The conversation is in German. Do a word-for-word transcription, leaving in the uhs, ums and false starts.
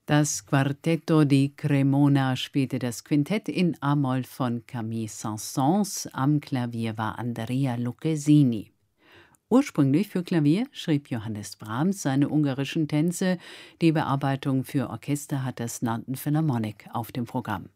Das Quartetto di Cremona spielte das Quintett in a-Moll von Camille Saint-Saëns. Am Klavier war Andrea Lucchesini. Ursprünglich für Klavier schrieb Johannes Brahms seine ungarischen Tänze. Die Bearbeitung für Orchester hat das London Philharmonic auf dem Programm.